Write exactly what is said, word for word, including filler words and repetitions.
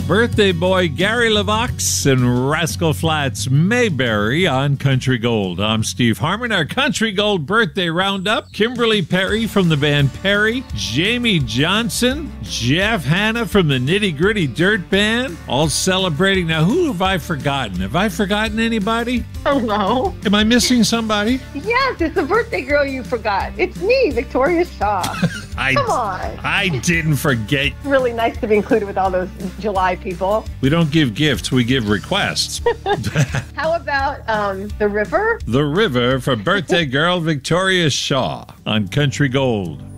Birthday Boy Gary LeVox and Rascal Flatts Mayberry on Country Gold. I'm Steve Harmon. Our Country Gold birthday roundup. Kimberly Perry from the band Perry, Jamie Johnson, Jeff Hanna from the Nitty Gritty Dirt Band, all celebrating. Now, who have I forgotten? Have I forgotten anybody? Oh, no. Am I missing somebody? Yes, it's the birthday girl you forgot. It's me, Victoria Shaw. I, Come on. I didn't forget. Really nice to be included with all those July people. We don't give gifts, we give requests. How about um, the river? The River for birthday girl Victoria Shaw on Country Gold.